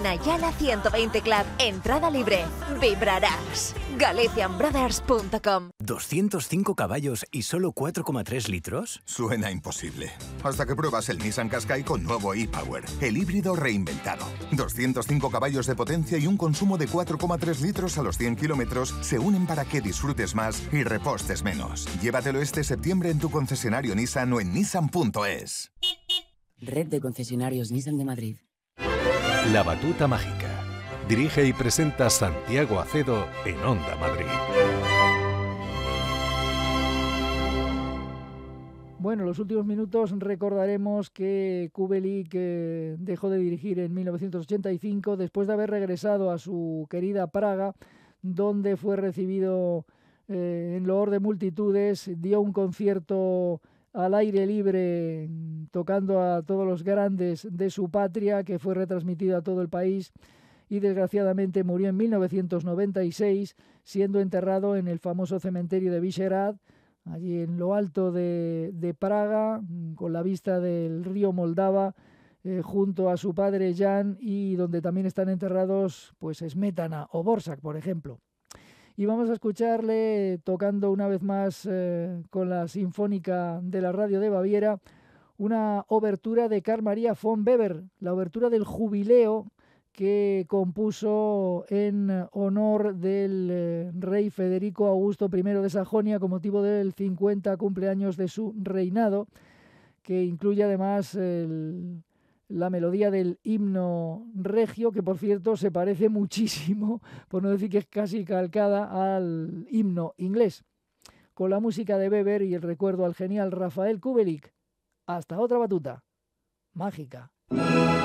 Ayala 120 Club, entrada libre. Vibrarás. GalicianBrothers.com. 205 caballos y solo 4,3 litros. Suena imposible. Hasta que pruebas el Nissan Qashqai con nuevo e-Power, el híbrido reinventado. 205 caballos de potencia y un consumo de 4,3 litros a los 100 kilómetros se unen para que disfrutes más y repostes menos. Llévatelo este septiembre en tu concesionario Nissan o en nissan.es. Red de concesionarios Nissan de Madrid. La batuta mágica. Dirige y presenta Santiago Acedo en Onda Madrid. Bueno, los últimos minutos recordaremos que Kubelik dejó de dirigir en 1985 después de haber regresado a su querida Praga, donde fue recibido en loor de multitudes, dio un concierto al aire libre tocando a todos los grandes de su patria, que fue retransmitido a todo el país, y desgraciadamente murió en 1996, siendo enterrado en el famoso cementerio de Vyšehrad, allí en lo alto de Praga, con la vista del río Moldava, junto a su padre Jan, y donde también están enterrados pues Smetana o Borsak, por ejemplo. Y vamos a escucharle tocando una vez más con la Sinfónica de la Radio de Baviera una obertura de Carl Maria von Weber, la obertura del jubileo que compuso en honor del rey Federico Augusto I de Sajonia con motivo del 50 cumpleaños de su reinado, que incluye además la melodía del himno regio, que por cierto se parece muchísimo, por no decir que es casi calcada, al himno inglés. Con la música de Weber y el recuerdo al genial Rafael Kubelik. Hasta otra batuta mágica.